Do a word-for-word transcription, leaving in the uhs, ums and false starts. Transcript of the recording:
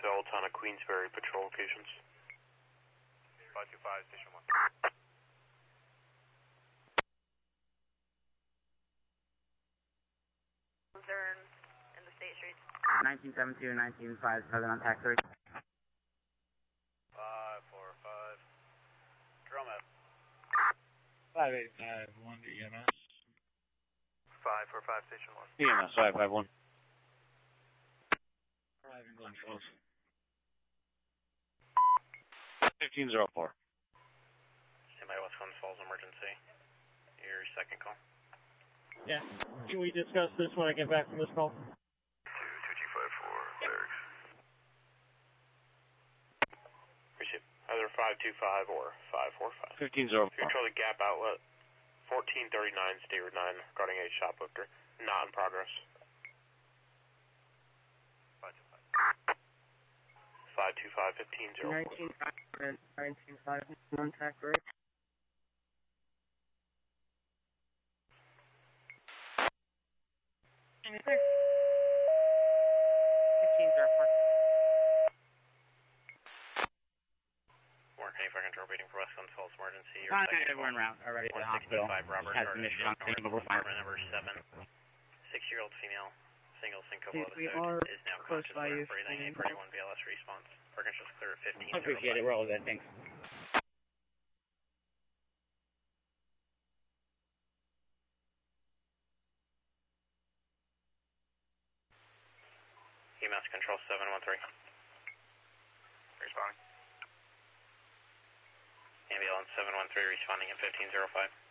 Sultana, Queensbury, patrol locations. five two five, station one. Luzerne in the State Streets. nineteen seven two, nineteen five seven on tax three. five four five. Drum up. five eight five one to E M S. five four five, station one. E M S five five one. Arriving Glen Falls. fifteen oh four. Stand by West Glen Falls emergency. Your second call. Yeah. Can we discuss this when I get back from this call? two two five four, barracks. Receive. Either five two five or five four five. fifteen oh four. Control the gap outlet. fourteen thirty-nine, State Route nine, regarding a shoplifter. Not in progress. five two five. five two five, fifteen oh four. nineteen five, nineteen five, on tax three. fifteen oh four. Warren County Fire Control waiting for West Glen Falls emergency. Your Uh, second everyone call. around already to the hospital. Robert Has been issued on scene, but we're fine. Apartment number seven. Six-year-old female, single syncope We- we are episode, is now close conscious by you, and breathing. Steve. eight forty-one B L S response. Organization is clear at fifteen. I appreciate it. We're all good. Thanks. E M S control seven one three. Responding. Ambulance seven one three responding at fifteen oh five.